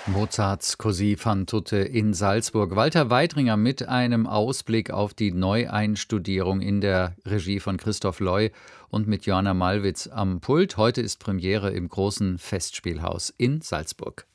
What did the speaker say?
Mozarts Così fan tutte in Salzburg. Walter Weidringer mit einem Ausblick auf die Neueinstudierung in der Regie von Christoph Loy und mit Joanna Malwitz am Pult. Heute ist Premiere im großen Festspielhaus in Salzburg.